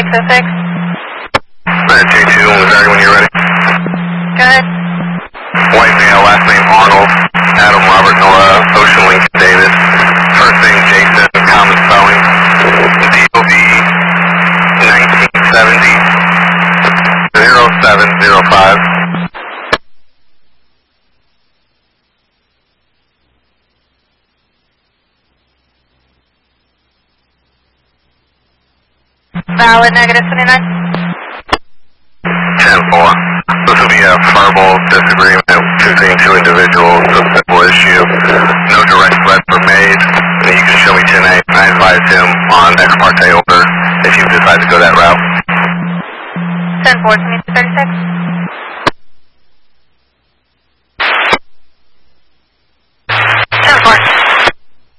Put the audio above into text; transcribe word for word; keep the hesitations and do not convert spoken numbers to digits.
six oh six. J two, Missouri, when you're ready. Go ahead. White male, last name Arnold, Adam Robert Noah, Ocean Lincoln Davis, first name Jason, common spelling, D O B nineteen seventy, zero seven zero five. Valid, negative twenty-nine. ten four. This will be a verbal disagreement between two individuals, a simple issue. No direct threats were made. You can show me ten eight. I advised him on ex parte order if you decide to go that route. ten four, can you thirty-six?